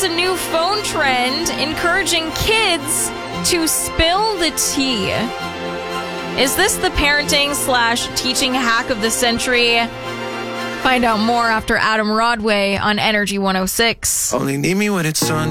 There's a new phone trend encouraging kids to spill the tea. Is this the parenting/teaching hack of the century? Find out more after Adam Rodway on Energy 106. Only need me when it's on.